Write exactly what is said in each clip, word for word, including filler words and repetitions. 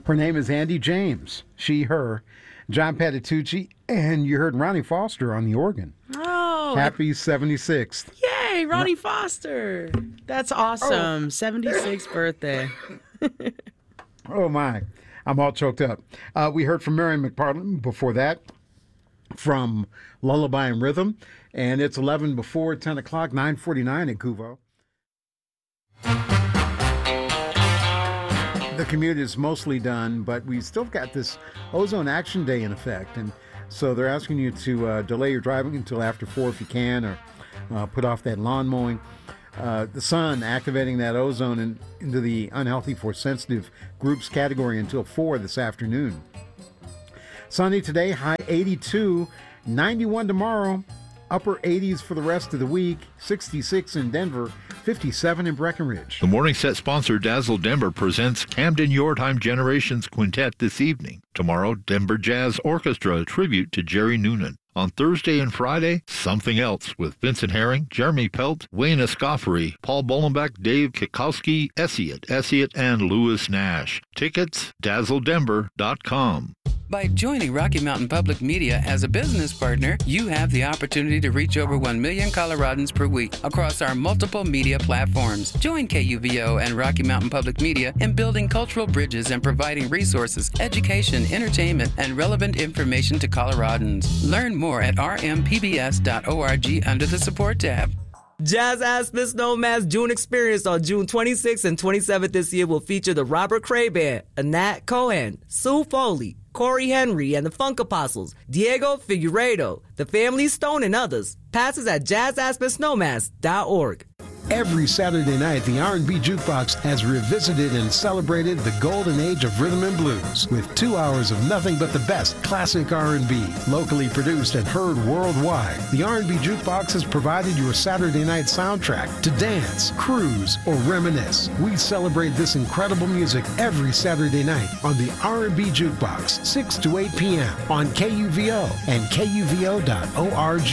Her name is Andy James. She, her. John Patitucci, and you heard Ronnie Foster on the organ. Oh. Happy seventy-sixth. Yay, Ronnie Foster. That's awesome. Oh. seventy-sixth birthday. Oh, my. I'm all choked up. Uh, we heard from Miriam McPartland before that, from Lullaby and Rhythm, and it's eleven before ten o'clock, nine forty-nine at Kuvo. The commute is mostly done, but we still got this ozone action day in effect, and so they're asking you to uh, delay your driving until after four if you can, or uh, put off that lawn mowing. Uh, the sun activating that ozone in, into the unhealthy for sensitive groups category until four this afternoon. Sunny today, high eighty-two, ninety-one tomorrow, upper eighties for the rest of the week, sixty-six in Denver, fifty-seven in Breckenridge. The Morning Set sponsor Dazzle Denver presents Camden Yortheim Generations Quintet this evening. Tomorrow, Denver Jazz Orchestra, a tribute to Jerry Noonan. On Thursday and Friday, Something Else with Vincent Herring, Jeremy Pelt, Wayne Escoffery, Paul Bolenbeck, Dave Kikowski, Essiot, Essiot, and Lewis Nash. Tickets, dazzle denver dot com. By joining Rocky Mountain Public Media as a business partner, you have the opportunity to reach over one million Coloradans per week across our multiple media platforms. Join K U V O and Rocky Mountain Public Media in building cultural bridges and providing resources, education, entertainment, and relevant information to Coloradans. Learn more at r m p b s dot org under the support tab. Jazz Aspen Snowman's June Experience on June twenty-sixth and twenty-seventh this year will feature the Robert Cray Band, Anat Cohen, Sue Foley, Corey Henry and the Funk Apostles, Diego Figueiredo, The Family Stone, and others. Passes at jazz aspen snowmass dot org. Every Saturday night, the R and B Jukebox has revisited and celebrated the golden age of rhythm and blues with two hours of nothing but the best classic R and B, locally produced and heard worldwide. The R and B Jukebox has provided your Saturday night soundtrack to dance, cruise, or reminisce. We celebrate this incredible music every Saturday night on the R and B Jukebox, six to eight p.m. on K U V O and K U V O dot org.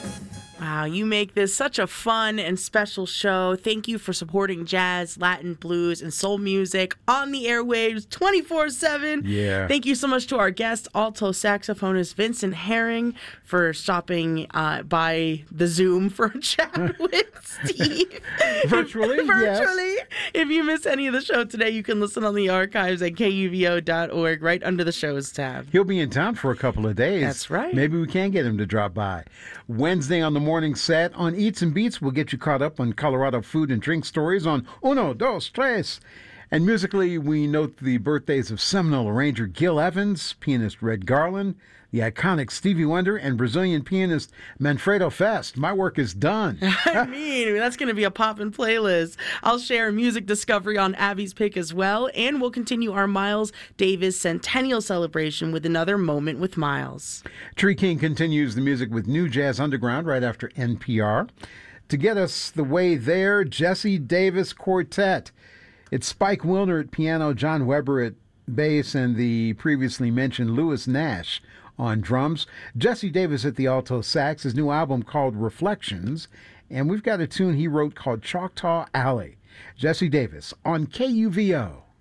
Wow, you make this such a fun and special show. Thank you for supporting jazz, Latin, blues, and soul music on the airwaves twenty-four seven. Yeah. Thank you so much to our guest, alto saxophonist Vincent Herring, for stopping uh, by the Zoom for a chat with Steve. Virtually, Virtually. yes. If you missed any of the show today, you can listen on the archives at K U V O dot org right under the shows tab. He'll be in town for a couple of days. That's right. Maybe we can get him to drop by. Wednesday on the morning set on Eats and Beats, we'll get you caught up on Colorado food and drink stories on Uno, Dos, Tres. And musically, we note the birthdays of Seminole arranger Gil Evans, pianist Red Garland, the iconic Stevie Wonder, and Brazilian pianist Manfredo Fest. My work is done. I mean, that's going to be a poppin' playlist. I'll share music discovery on Abby's Pick as well, and we'll continue our Miles Davis Centennial celebration with another Moment with Miles. Tree King continues the music with New Jazz Underground right after N P R. To get us the way there, Jesse Davis Quartet. It's Spike Wilner at piano, John Weber at bass, and the previously mentioned Lewis Nash on drums. Jesse Davis at the alto sax, his new album called Reflections, and we've got a tune he wrote called Choctaw Alley. Jesse Davis on K U V O.